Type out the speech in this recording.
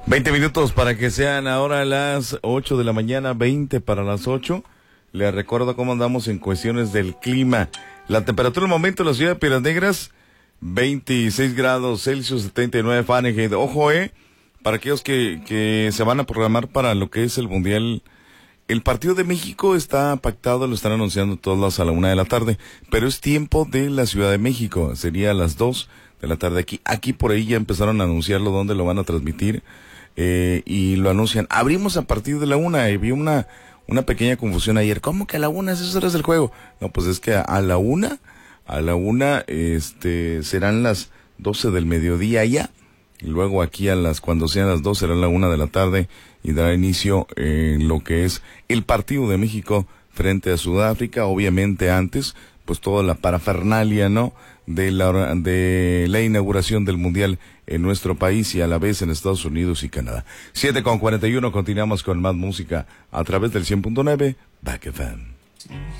20 minutos para que sean ahora las 8 de la mañana, 20 para las 8. Les recuerdo cómo andamos en cuestiones del clima. La temperatura del momento en la ciudad de Piedras Negras, 26 grados Celsius, 79 Fahrenheit. Ojo, para aquellos que se van a programar para lo que es el Mundial. El partido de México está pactado, lo están anunciando todos a la 1 de la tarde, pero es tiempo de la Ciudad de México, sería a las 2 de la tarde aquí. Aquí por ahí ya empezaron a anunciarlo, dónde lo van a transmitir, y lo anuncian. Abrimos a partir de la 1 y vi una pequeña confusión ayer. ¿Cómo que a la 1? ¿Esas horas del juego? No, pues es que a la 1, serán las 12 del mediodía ya. Y luego aquí cuando sean las 2 será la 1 de la tarde y dará inicio lo que es el partido de México frente a Sudáfrica. Obviamente antes, pues toda la parafernalia, ¿no? De la inauguración del Mundial en nuestro país y a la vez en Estados Unidos y Canadá. 7:41, continuamos con más música a través del 100.9 Back FM.